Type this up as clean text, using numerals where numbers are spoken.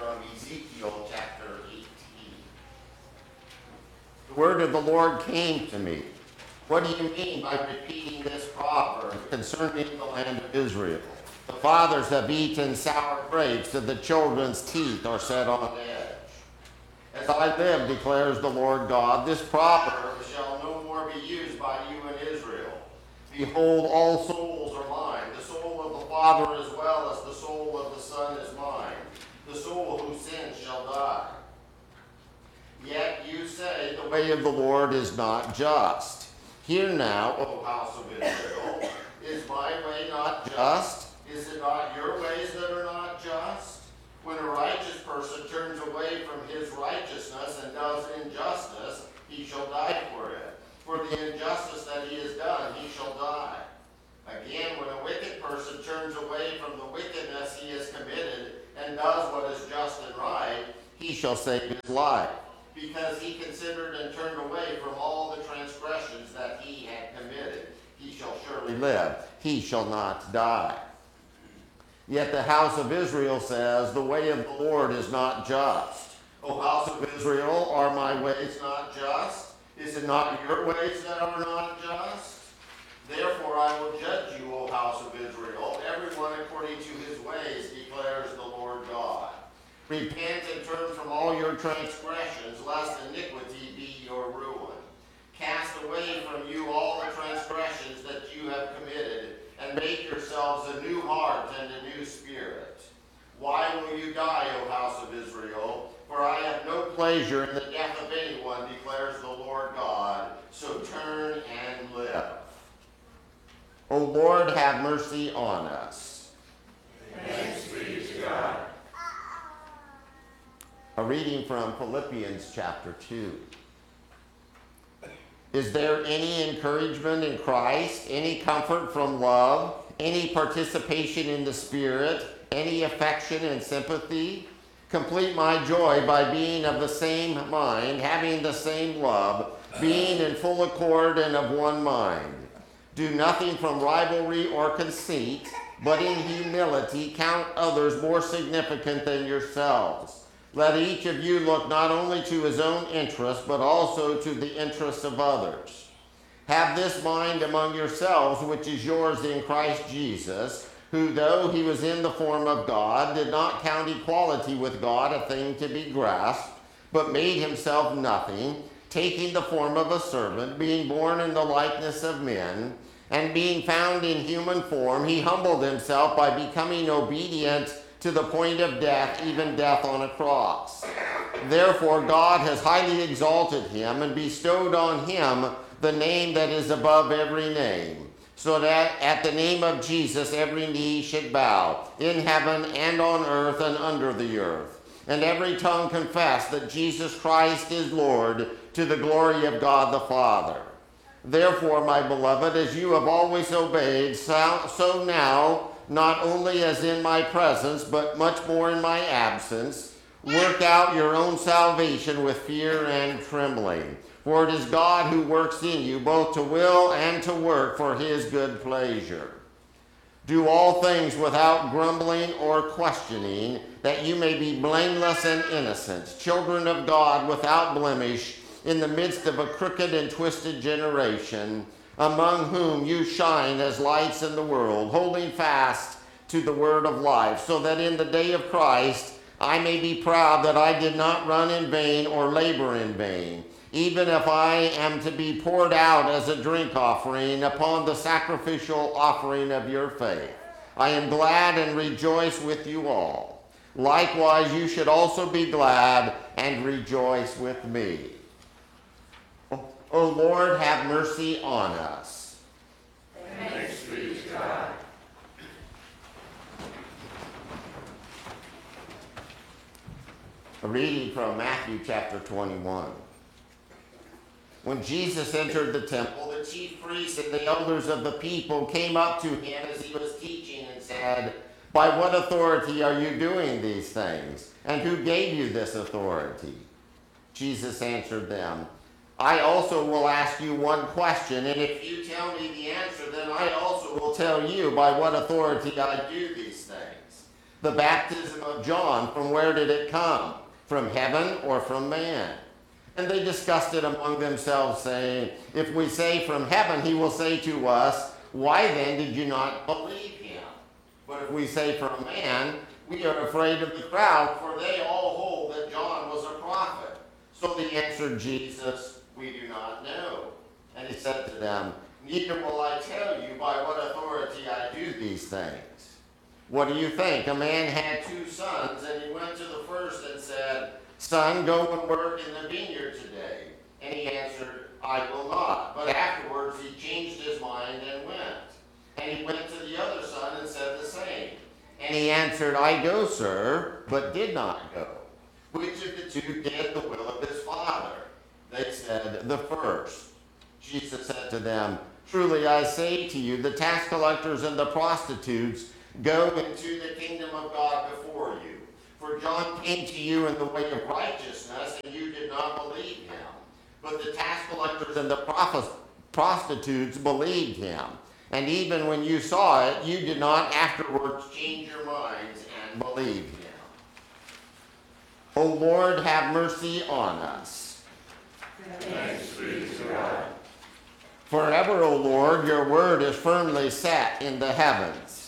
from Ezekiel chapter 18. The word of the Lord came to me. What do you mean by repeating this proverb concerning the land of Israel? The fathers have eaten sour grapes, and the children's teeth are set on edge. As I live, declares the Lord God, this proverb shall no more be used by you in Israel. Behold, all souls are mine. The soul of the Father as well as the soul of the Son is mine. The soul who sins shall die. Yet you say, the way of the Lord is not just. Hear now, O house of Israel, is my way not just? Is it not your ways that are not just? When a righteous person turns away from his righteousness and does injustice, he shall die for it. For the injustice that he has done, he shall die. Again, when a wicked person turns away from the wickedness he has committed and does what is just and right, he shall save his life, because he considered and turned away from all the transgressions that he had committed. He shall surely live. He shall not die. Yet the house of Israel says, the way of the Lord is not just. O house of Israel, are my ways not just? Is it not your ways that are not just? Therefore I will judge you, O house of Israel, everyone according to his ways, declares the Lord God. Repent and turn from all your transgressions, lest iniquity be your ruin. Cast away from you all the transgressions that you have committed, and make yourselves a new heart and a new spirit. Why will you die, O house of Israel? For I have no pleasure in the death of anyone, declares the Lord God. So turn and live. O Lord, have mercy on us. Thanks be to God. A reading from Philippians chapter 2. Is there any encouragement in Christ, any comfort from love, any participation in the Spirit, any affection and sympathy? Complete my joy by being of the same mind, having the same love, being in full accord and of one mind. Do nothing from rivalry or conceit, but in humility count others more significant than yourselves. Let each of you look not only to his own interest, but also to the interests of others. Have this mind among yourselves, which is yours in Christ Jesus, who, though he was in the form of God, did not count equality with God a thing to be grasped, but made himself nothing, taking the form of a servant, being born in the likeness of men, and being found in human form, he humbled himself by becoming obedient to the point of death, even death on a cross. Therefore God has highly exalted him and bestowed on him the name that is above every name, so that at the name of Jesus every knee should bow, in heaven and on earth and under the earth, and every tongue confess that Jesus Christ is Lord, to the glory of God the Father. Therefore, my beloved, as you have always obeyed, so now, not only as in my presence, but much more in my absence, work out your own salvation with fear and trembling. For it is God who works in you both to will and to work for his good pleasure. Do all things without grumbling or questioning, that you may be blameless and innocent, children of God without blemish, in the midst of a crooked and twisted generation, among whom you shine as lights in the world, holding fast to the word of life, so that in the day of Christ I may be proud that I did not run in vain or labor in vain, even if I am to be poured out as a drink offering upon the sacrificial offering of your faith. I am glad and rejoice with you all. Likewise, you should also be glad and rejoice with me. O Lord, have mercy on us. Thanks be to God. A reading from Matthew chapter 21. When Jesus entered the temple, the chief priests and the elders of the people came up to him as he was teaching and said, "By what authority are you doing these things? And who gave you this authority?" Jesus answered them, "I also will ask you one question, and if you tell me the answer, then I also will tell you by what authority I do these things. The baptism of John, from where did it come? From heaven or from man? And they discussed it among themselves, saying, if we say from heaven, he will say to us, why then did you not believe him? But if we say from man, we are afraid of the crowd, for they all hold that John was a prophet. So they answered Jesus, we do not know. And he said to them, neither will I tell you by what authority I do these things. What do you think? A man had 2 sons, and he went to the first and said, son, go and work in the vineyard today. And he answered, I will not. But afterwards he changed his mind and went. And he went to the other son and said the same. And he answered, I go, sir, but did not go. Which of the 2 did the will of his father? They said, the first. Jesus said to them, truly I say to you, the tax collectors and the prostitutes go into the kingdom of God before you. For John came to you in the way of righteousness, and you did not believe him. But the tax collectors and the prostitutes believed him. And even when you saw it, you did not afterwards change your minds and believe him. O Lord, have mercy on us. Thanks be to God. Forever, O Lord, your word is firmly set in the heavens.